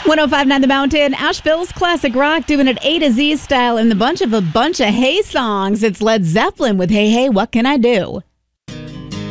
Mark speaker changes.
Speaker 1: 1059 The Mountain, Asheville's classic rock, doing it A to Z style in the bunch of a bunch of Hey songs. It's Led Zeppelin with Hey Hey, What Can I Do?